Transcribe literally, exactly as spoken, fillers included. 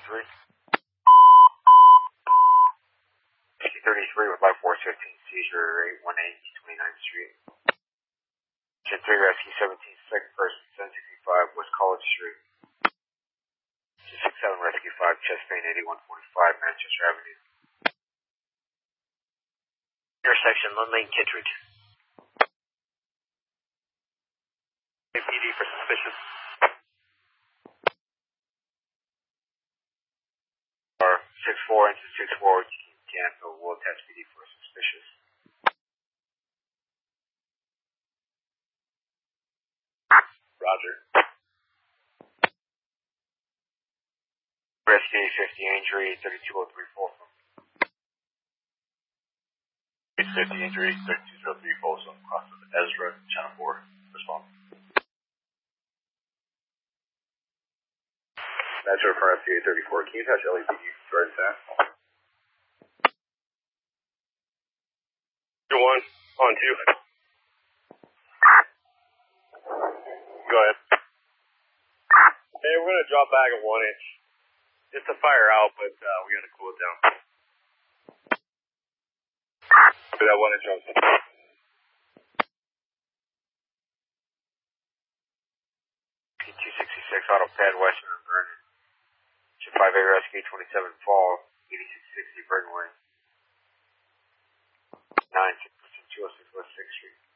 thirty-three. Rescue thirty-three with life force fifteen, seizure eight one eight, twenty-ninth Street. Engine three, Rescue seventeen, second person, seven sixty-five, West College Street. two six seven, Rescue five, chest pain eighty-one forty-five, Manchester Avenue. Intersection, Lund Lane, Kittredge. P D for suspicious. Or six four into six four, cancel, we'll test P D for suspicious. Roger. Rescue eight fifty, injury thirty-two oh three four. eight fifty, injury thirty-two oh three four, so across of Ezra, channel four, respond. Metro for F C A thirty-four, can you touch L E D towards that? Two one, on two. Go ahead. Hey, we're going to drop back at one inch. Just to fire out, but uh, we got to cool it down. For that one inch on. P two sixty-six, auto pad, Western and Vernon. five A Rescue twenty-seven Fall, eighty-six sixty Burton Way. nine six two oh six West sixth Street.